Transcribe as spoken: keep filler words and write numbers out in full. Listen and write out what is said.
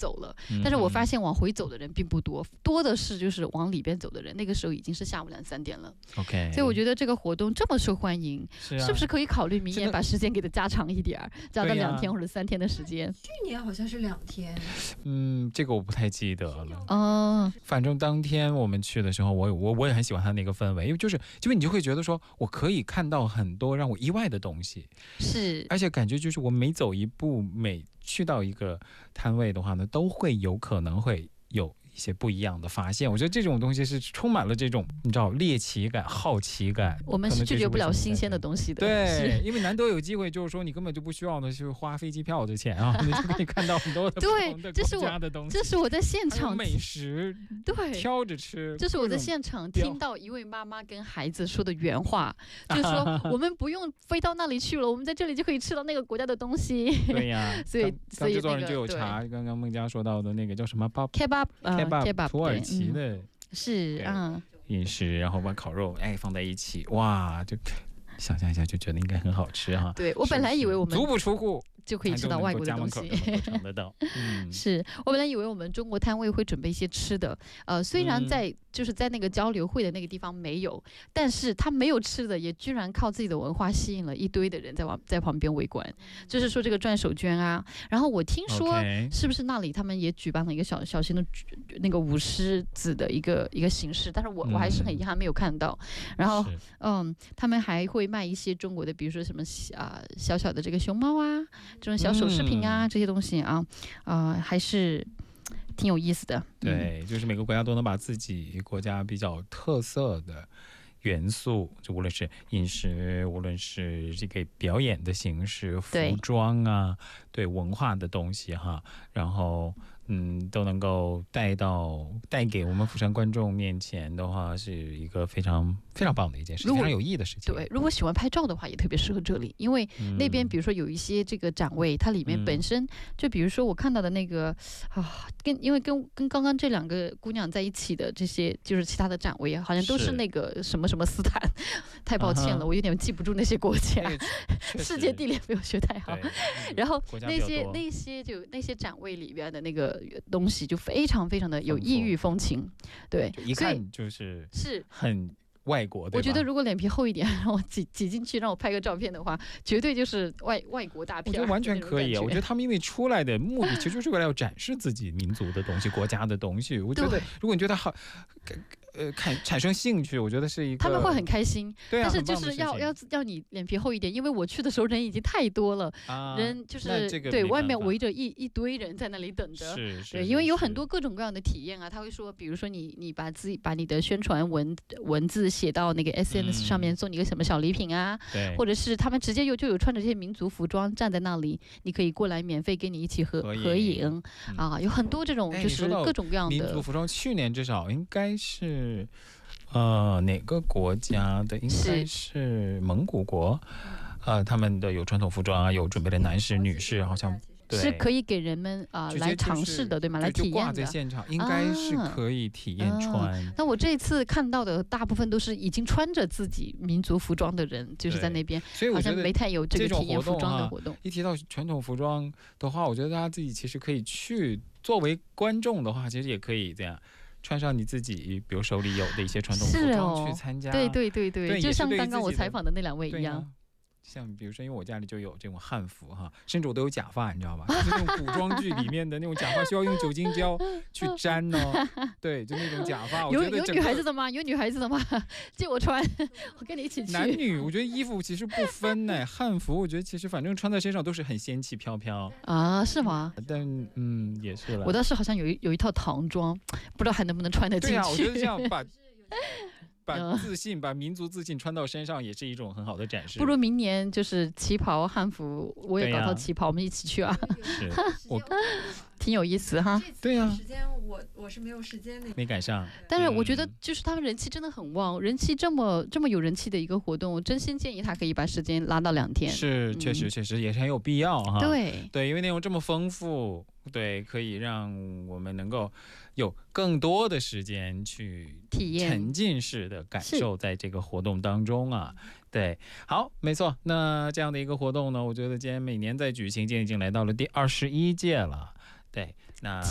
走了，但是我发现往回走的人并不多，多的是就是往里边走的人，那个时候已经是下午两三点了。OK， 所以我觉得这个活动这么受欢迎，是、啊、是不是可以考虑明年把时间给它加长一点，加到两天或者三天的时间？ 去年好像是两天， 嗯，这个我不太记得了。哦，反正当天我们去的时候，我我我也很喜欢它那个氛围，因为就是因为你就会觉得说我可以看到很多让我意外的东西， 是， 而且感觉就是我每走一步，每去到一个摊位的话呢，都会有可能会有一些不一样的发现。我觉得这种东西是充满了这种你知道猎奇感、好奇感。 我们是拒绝不了新鲜的东西的， 对，因为难得有机会，就是说你根本就不需要的是花飞机票的钱啊，你就可以看到很多的不同的国家的东西。 这是我在现场美食， 对， 挑着吃。 这是我在现场听到一位妈妈跟孩子说的原话，就是说我们不用飞到那里去了，我们在这里就可以吃到那个国家的东西。 对呀， 所以所以制作人就有查刚刚孟佳说到的那个叫什么 kebab kebab 土耳其的、嗯、 是啊饮食，然后把烤肉哎放在一起，哇，就想象一下就觉得应该很好吃哈。 对，我本来以为我们足不出户就可以吃到外国的东西， 得到嗯、 是我本来以为我们中国摊位会准备一些吃的，呃，虽然在、嗯、就是在那个交流会的那个地方没有，但是他没有吃的，也居然靠自己的文化吸引了一堆的人在往在旁边围观。就是说这个转手绢啊，然后我听说是不是那里他们也举办了一个小小型的那个舞狮子的一个一个形式，但是我我还是很遗憾没有看到。然后嗯，他们还会卖一些中国的，比如说什么啊、呃、小小的这个熊猫啊。这种小首饰品啊、嗯，这些东西啊，呃，还是挺有意思的。 对、嗯，就是每个国家都能把自己国家比较特色的元素，就无论是饮食，无论是这个表演的形式、服装啊，对文化的东西哈，然后嗯，都能够带到带给我们釜山观众面前的话，是一个非常非常棒的一件事，非常有意义的事情。 对，如果喜欢拍照的话，也特别适合这里，因为那边比如说有一些这个展位，它里面本身、嗯、就比如说我看到的那个啊，跟因为跟跟刚刚这两个姑娘在一起的这些，就是其他的展位，好像都是那个什么什么斯坦，太抱歉了，我有点记不住那些国家，世界地理没有学太好。然后那些那些就那些展位里边的那个东西就非常非常的有异域风情，对， 一看就是是很外国。 我觉得如果脸皮厚一点，让我挤挤进去，让我拍个照片的话，绝对就是外外国大片。 我觉得完全可以。我觉得他们因为出来的目的其实就是为了要展示自己民族的东西、国家的东西。我觉得如果你觉得好。呃，看产生兴趣，我觉得是一个他们会很开心， 对啊， 但是就是要要要你脸皮厚一点，因为我去的时候人已经太多了， 啊、 人就是、 这个、 对外面围着一一堆人在那里等着， 是是对，因为有很多各种各样的体验啊，他会说，比如说你你把自己把你的宣传文文字写到那个 S N S 上面，嗯、送你个什么小礼品啊， 对， 或者是他们直接有就有穿着这些民族服装站在那里，你可以过来免费跟你一起合合影, 合影、嗯、啊，有很多这种就是各种各样的民族服装，去年至少应该是。呃，哪个国家的？应该是蒙古国，呃，他们的有传统服装啊，有准备的男士、女士，好像对是可以给人们啊、呃、来尝试的，对吗？来体验的。 就挂在现场，应该是可以体验穿。 啊、那我这次看到的大部分都是已经穿着自己民族服装的人，就是在那边， 所以我觉得好像没太有这个体验服装的活动。 一提到传统服装的话，我觉得大家自己其实可以去，作为观众的话，其实也可以这样。穿上你自己，比如手里有的一些传统服装去参加， 对对对 对, 对， 就像刚刚我采访的那两位一样。 像比如说，因为我家里就有这种汉服哈，甚至我都有假发，你知道吧？就是那种古装剧里面的那种假发，需要用酒精胶去粘呢、哦。对，就那种假发。 有有女孩子的吗？有女孩子的吗？借我穿，我跟你一起去。 男女，我觉得衣服其实不分呢。汉服，我觉得其实反正穿在身上都是很仙气飘飘啊，是吗？ 但嗯，也是了。 我倒是好像有一有一套唐装，不知道还能不能穿得进去。 对啊，我觉得这样把。把自信、把民族自信穿到身上，也是一种很好的展示。 不如明年就是旗袍汉服，我也搞套旗袍，我们一起去啊！ 是，我挺有意思哈。 对呀，时间我我是没有时间的， 没赶上。 但是我觉得，就是他们人气真的很旺，人气这么这么有人气的一个活动，我真心建议他可以把时间拉到两天。 是，确实确实也是很有必要哈。 对对，因为内容这么丰富。对，可以让我们能够有更多的时间去体验、 沉浸式的感受在这个活动当中啊。对，好，没错。那这样的一个活动呢，我觉得今天每年在举行，今天已经来到了第二十一届了。对，那。